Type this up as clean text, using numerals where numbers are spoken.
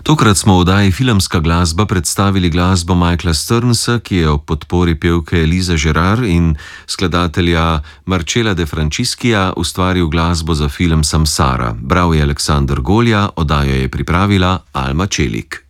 Tokrat smo v oddaji Filmska glasba predstavili glasbo Michaela Sternsa, ki je ob podpori pevke Elize Gerard in skladatelja Marcella De Franciscia ustvaril glasbo za film Samsara. Bral je Aleksander Golja, oddajo je pripravila Alma Čelik.